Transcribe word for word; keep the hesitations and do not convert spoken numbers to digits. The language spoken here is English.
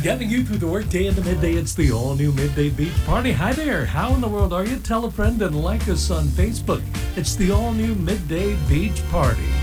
Getting you through the workday and the midday, it's the all-new Midday Beach Party. Hi there, how in the world are you? Tell a friend and like us on Facebook. It's the all-new Midday Beach Party.